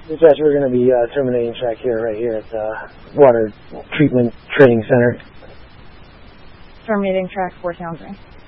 Dispatch, we're going to be terminating track here, right here at the Water Treatment Training Center. Terminating track 4 Townsend.